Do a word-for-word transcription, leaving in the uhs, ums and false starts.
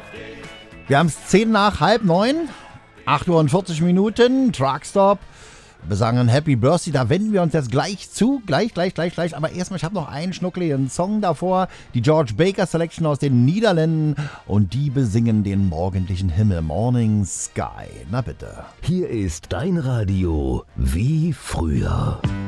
Wir haben es zehn nach halb neun, acht Uhr und vierzig Minuten, Truckstop. Wir sagen Happy Birthday, da wenden wir uns jetzt gleich zu, gleich, gleich, gleich, gleich. Aber erstmal, ich habe noch einen schnuckeligen Song davor, die George Baker Selection aus den Niederlanden und die besingen den morgendlichen Himmel, Morning Sky. Na bitte. Hier ist dein Radio wie früher.